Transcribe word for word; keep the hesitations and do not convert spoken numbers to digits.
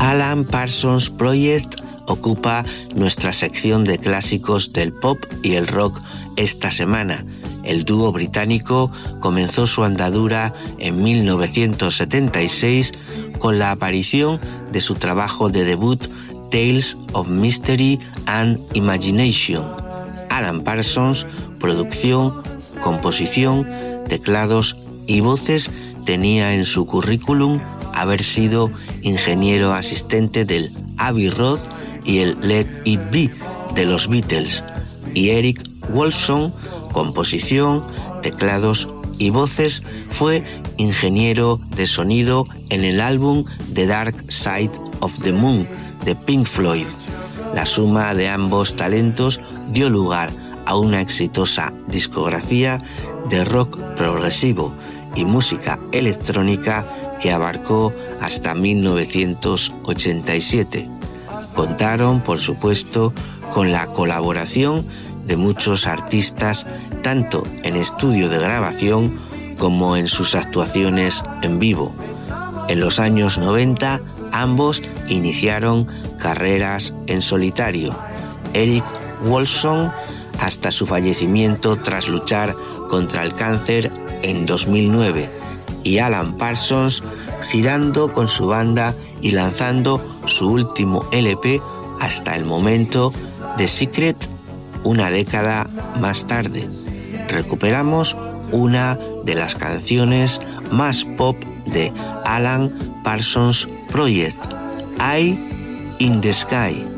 Alan Parsons Project ocupa nuestra sección de clásicos del pop y el rock esta semana. El dúo británico comenzó su andadura en mil novecientos setenta y seis con la aparición de su trabajo de debut Tales of Mystery and Imagination. Alan Parsons, producción, composición, teclados y voces, tenía en su currículum haber sido ingeniero asistente del Abbey Road y el Let It Be de los Beatles, y Eric Woolfson, composición, teclados y voces, fue ingeniero de sonido en el álbum The Dark Side of the Moon de Pink Floyd. La suma de ambos talentos dio lugar a una exitosa discografía de rock progresivo y música electrónica que abarcó hasta mil novecientos ochenta y siete. Contaron, por supuesto, con la colaboración de muchos artistas, tanto en estudio de grabación como en sus actuaciones en vivo. En los años noventa, ambos iniciaron carreras en solitario. Eric Woolfson hasta su fallecimiento tras luchar contra el cáncer en dos mil nueve, y Alan Parsons girando con su banda y lanzando su último L P hasta el momento, The Secret, una década más tarde. Recuperamos una de las canciones más pop de Alan Parsons Project, Eye in the Sky.